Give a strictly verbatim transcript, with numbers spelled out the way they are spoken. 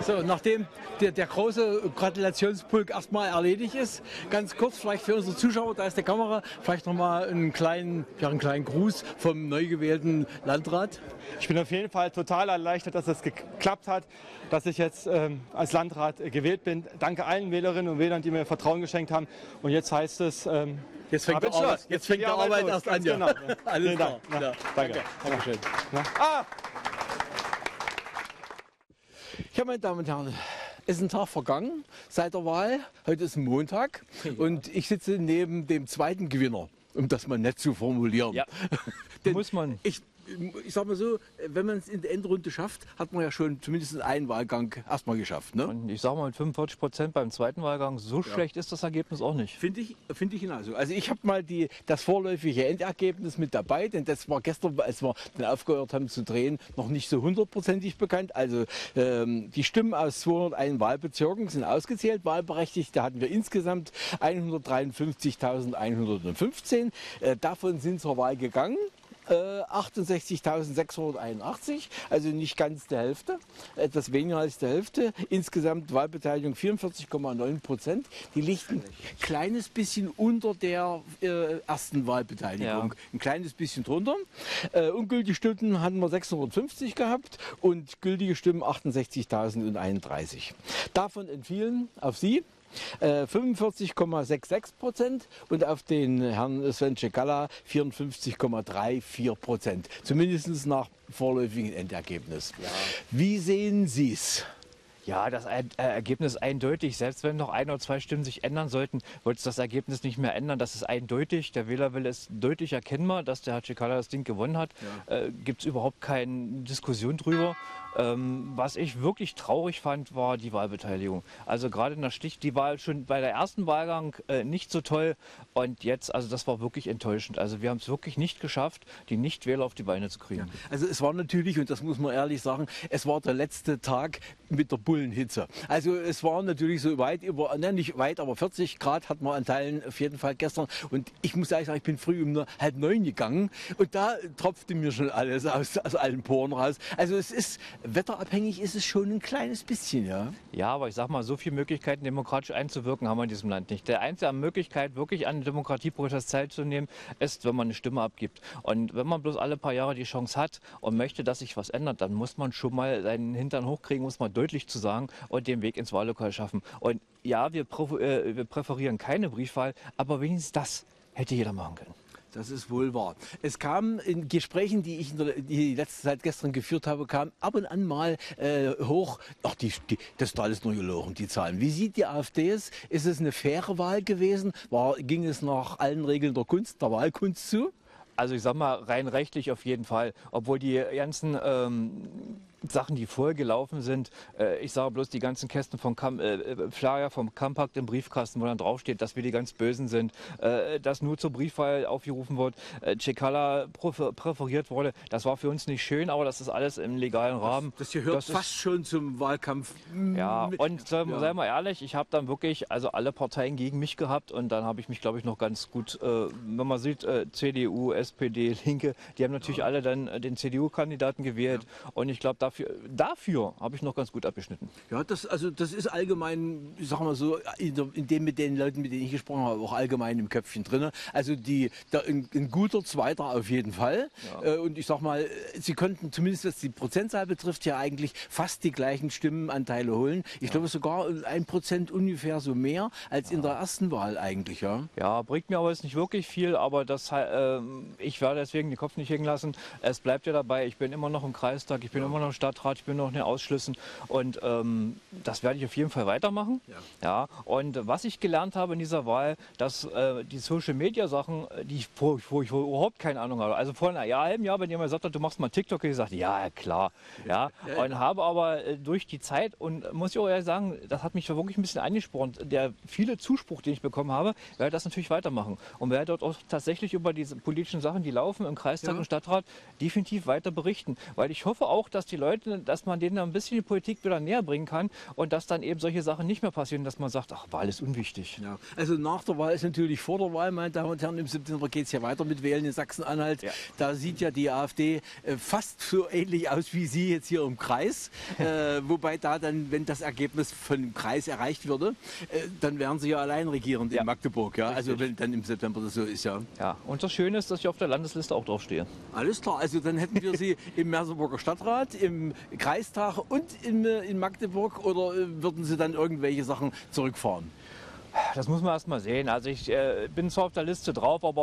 So, nachdem der, der große Gratulationspulk erstmal erledigt ist, ganz kurz vielleicht für unsere Zuschauer, da ist die Kamera, vielleicht nochmal einen kleinen, ja, einen kleinen Gruß vom neu gewählten Landrat. Ich bin auf jeden Fall total erleichtert, dass es geklappt hat, dass ich jetzt ähm, als Landrat äh, gewählt bin. Danke allen Wählerinnen und Wählern, die mir Vertrauen geschenkt haben. Und jetzt heißt es... Ähm, Jetzt fängt, der Arbeit, jetzt jetzt fängt die Arbeit, Arbeit erst an. Ja. Genau. Alles klar. Ja, ja. Danke. Dankeschön. Ja. Ah! Ja, meine Damen und Herren, es ist ein Tag vergangen seit der Wahl. Heute ist Montag ja. Und ich sitze neben dem zweiten Gewinner, um das mal nett zu formulieren. Ja, Denn muss man. Ich, ich sag mal so, wenn man es in der Endrunde schafft, hat man ja schon zumindest einen Wahlgang erstmal geschafft. Ne? Und ich sage mal mit fünfundvierzig Prozent beim zweiten Wahlgang, so ja. schlecht ist das Ergebnis auch nicht. Finde ich, finde ich genauso. Also ich habe mal die, das vorläufige Endergebnis mit dabei, denn das war gestern, als wir dann aufgehört haben zu drehen, noch nicht so hundertprozentig bekannt. Also ähm, die Stimmen aus zweihunderteins Wahlbezirken sind ausgezählt. Wahlberechtigte hatten wir insgesamt hundertdreiundfünfzigtausendeinhundertfünfzehn. Äh, davon sind zur Wahl gegangen Äh, achtundsechzigtausendsechshunderteinundachtzig, also nicht ganz die Hälfte, etwas weniger als die Hälfte. Insgesamt Wahlbeteiligung vierundvierzig Komma neun Prozent. Die liegt ein kleines bisschen unter der äh, ersten Wahlbeteiligung, ja. ein kleines bisschen drunter. Äh, ungültige Stimmen hatten wir sechshundertfünfzig gehabt und gültige Stimmen achtundsechzigtausendeinunddreißig. Davon entfielen auf Sie Äh, fünfundvierzig Komma sechsundsechzig Prozent und auf den Herrn Sven Cekala vierundfünfzig Komma vierunddreißig Prozent. Zumindest nach vorläufigen Endergebnis. Ja. Wie sehen Sie es? Ja, das Ergebnis ist eindeutig. Selbst wenn noch ein oder zwei Stimmen sich ändern sollten, wird es das Ergebnis nicht mehr ändern. Das ist eindeutig. Der Wählerwille ist deutlich erkennbar, dass der Herr Cekala das Ding gewonnen hat. Ja. Äh, Gibt es überhaupt keine Diskussion drüber. Ähm, was ich wirklich traurig fand, war die Wahlbeteiligung. Also gerade in der Stich, die war schon bei der ersten Wahlgang äh, nicht so toll. Und jetzt, also das war wirklich enttäuschend. Also wir haben es wirklich nicht geschafft, die Nichtwähler auf die Beine zu kriegen. Ja. Also es war natürlich, und das muss man ehrlich sagen, es war der letzte Tag mit der Bullenhitze. Also es war natürlich so weit über, ne, nicht weit, aber vierzig Grad hat man an Teilen auf jeden Fall gestern. Und ich muss ehrlich sagen, ich bin früh um halb neun gegangen und da tropfte mir schon alles aus, aus allen Poren raus. Also es ist, wetterabhängig ist es schon ein kleines bisschen, ja. Ja, aber ich sag mal, so viele Möglichkeiten, demokratisch einzuwirken, haben wir in diesem Land nicht. Der einzige Möglichkeit, wirklich an Demokratieprozess teilzunehmen, ist, wenn man eine Stimme abgibt. Und wenn man bloß alle paar Jahre die Chance hat und möchte, dass sich was ändert, dann muss man schon mal seinen Hintern hochkriegen, muss man deutlich zu sagen und den Weg ins Wahllokal schaffen. Und ja, wir, äh, wir präferieren keine Briefwahl, aber wenigstens das hätte jeder machen können. Das ist wohl wahr. Es kam in Gesprächen, die ich in der, die letzte Zeit gestern geführt habe, kam ab und an mal äh, hoch, ach, die, die, das ist alles nur gelogen, die Zahlen. Wie sieht die AfD es? Ist es eine faire Wahl gewesen? War, ging es nach allen Regeln der Kunst, der Wahlkunst zu? Also ich sag mal, rein rechtlich auf jeden Fall. Obwohl die ganzen ähm, Sachen, die vorher gelaufen sind, äh, ich sage bloß die ganzen Kästen von Kam äh, Flyer vom Kampakt im Briefkasten, wo dann draufsteht, dass wir die ganz Bösen sind, äh, dass nur zur Briefwahl aufgerufen wird, äh, Cekala präferiert wurde. Das war für uns nicht schön, aber das ist alles im legalen Rahmen. Das, das gehört das fast ist, schon zum Wahlkampf. Ja, und sei ja. sei mal ehrlich, ich habe dann wirklich also alle Parteien gegen mich gehabt und dann habe ich mich, glaube ich, noch ganz gut, äh, wenn man sieht, äh, C D U, S P D, Linke, die haben natürlich ja. alle dann äh, den C D U-Kandidaten gewählt ja. und ich glaube, dafür, dafür habe ich noch ganz gut abgeschnitten. Ja, das, also, das ist allgemein, ich sag mal so, in, der, in dem mit den Leuten, mit denen ich gesprochen habe, auch allgemein im Köpfchen drin. Also die, da, ein, ein guter Zweiter auf jeden Fall. Ja. Äh, und ich sag mal, sie konnten zumindest, was die Prozentzahl betrifft, ja eigentlich fast die gleichen Stimmenanteile holen. Ich ja. glaube sogar ein Prozent ungefähr so mehr als ja. in der ersten Wahl eigentlich. Ja, ja, bringt mir aber jetzt nicht wirklich viel, aber das, äh, ich werde deswegen den Kopf nicht hängen lassen. Es bleibt ja dabei, ich bin immer noch im Kreistag, ich bin ja. immer noch im Stadtrat, ich bin noch in den Ausschüssen und ähm, das werde ich auf jeden Fall weitermachen. Ja. Ja. Und was ich gelernt habe in dieser Wahl, dass äh, die Social Media Sachen, die ich, wo, wo ich überhaupt keine Ahnung habe. Also vor einem Jahr, halben Jahr, wenn jemand gesagt hat, du machst mal TikTok, ich gesagt, ja klar. Ja. Ja, und ja. habe aber äh, durch die Zeit und muss ich auch ehrlich sagen, das hat mich wirklich ein bisschen angesprochen. Der viele Zuspruch, den ich bekommen habe, werde das natürlich weitermachen und werde dort auch tatsächlich über diese politischen Sachen, die laufen im Kreistag ja. und Stadtrat, definitiv weiter berichten, weil ich hoffe auch, dass die Leute Leuten, dass man denen ein bisschen die Politik wieder näher bringen kann und dass dann eben solche Sachen nicht mehr passieren, dass man sagt, ach, Wahl ist unwichtig. Ja. Also nach der Wahl ist natürlich vor der Wahl, meine Damen und Herren, im September geht es ja weiter mit Wählen in Sachsen-Anhalt. Ja. Da sieht ja die AfD äh, fast so ähnlich aus wie Sie jetzt hier im Kreis. äh, wobei da dann, wenn das Ergebnis von dem Kreis erreicht würde, äh, dann wären Sie ja allein regierend Ja. in Magdeburg. Ja? Also Richtig. wenn dann im September das so ist, ja. Ja, und das Schöne ist, dass ich auf der Landesliste auch draufstehe. Alles klar, also dann hätten wir Sie im Merseburger Stadtrat, im Kreistag und in, äh, in Magdeburg, oder äh, würden Sie dann irgendwelche Sachen zurückfahren? Das muss man erst mal sehen. Also ich äh, bin zwar auf der Liste drauf, aber